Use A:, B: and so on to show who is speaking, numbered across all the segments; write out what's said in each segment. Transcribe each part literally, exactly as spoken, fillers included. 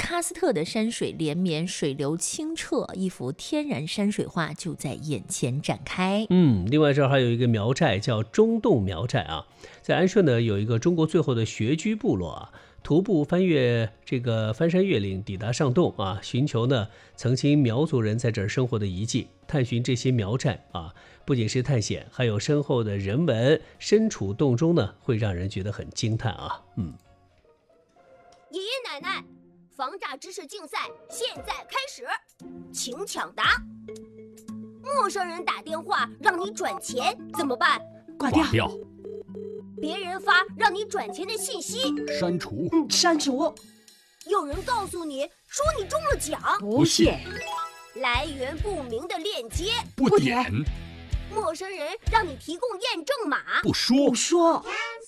A: 喀斯特的山水连绵，水流清澈，一幅天然山水画就在眼前展开。
B: 嗯，另外这儿还有一个苗寨叫中洞苗寨啊，在安顺呢有一个中国最后的穴居部落啊，徒步翻越这个翻山越岭，抵达上洞啊，寻求呢曾经苗族人在这儿生活的遗迹，探寻这些苗寨啊，不仅是探险，还有深厚的人文，身处洞中呢，会让人觉得很惊叹啊。嗯，
C: 爷爷奶奶，防诈知识竞赛现在开始，请抢答。陌生人打电话让你转钱怎么办？
D: 挂掉。
E: 挂掉。
C: 别人发让你转钱的信息，
E: 删除。
D: 嗯，删除。
C: 有人告诉你说你中了奖，
D: 不信。
C: 来源不明的链接，
E: 不点。
C: 陌生人让你提供验证码，
E: 不说。
D: 不说。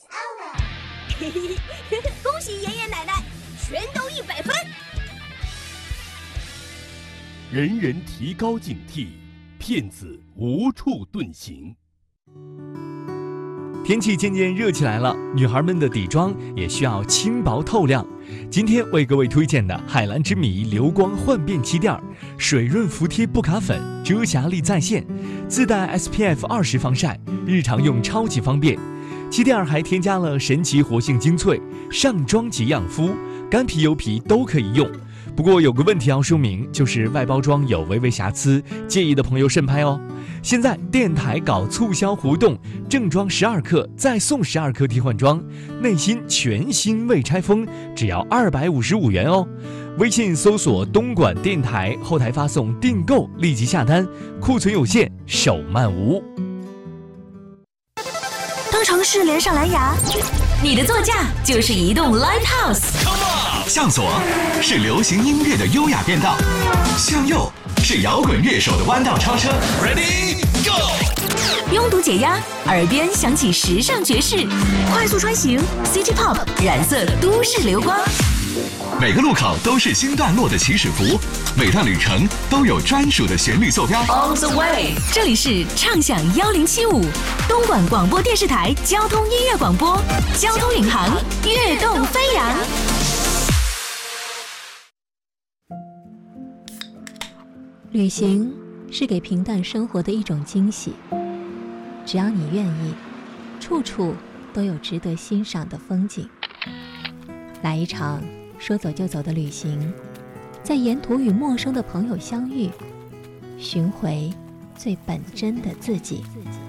C: 恭喜爷爷奶奶，全都一百分。
E: 人人提高警惕，骗子无处遁形。
F: 天气渐渐热起来了，女孩们的底妆也需要轻薄透亮。今天为各位推荐的海蓝之谜流光焕变气垫，水润服帖不卡粉，遮瑕力在线，自带 S P F 二十防晒，日常用超级方便。气垫还添加了神奇活性精粹，上妆即养肤，干皮油皮都可以用。不过有个问题要说明，就是外包装有微微瑕疵，介意的朋友慎拍哦。现在电台搞促销活动，正装十二克再送十二克替换装，内心全新未拆封，只要二百五十五元哦。微信搜索东莞电台，后台发送订购，立即下单，库存有限，手慢无。
G: 当城市连上蓝牙，你的座驾就是移动 Lighthouse。
H: 向左是流行音乐的优雅变道，向右是摇滚乐手的弯道超车。Ready Go！
G: 拥堵解压，耳边响起时尚爵士，快速穿行 City Pop 染色都市流光。
H: 每个路口都是新段落的起始符，每段旅程都有专属的旋律坐标。
G: On the way， 这里是畅享一零七五东莞广播电视台交通音乐广播，交通领航，跃动飞扬。
A: 旅行是给平淡生活的一种惊喜，只要你愿意，处处都有值得欣赏的风景。来一场说走就走的旅行，在沿途与陌生的朋友相遇，寻回最本真的自己。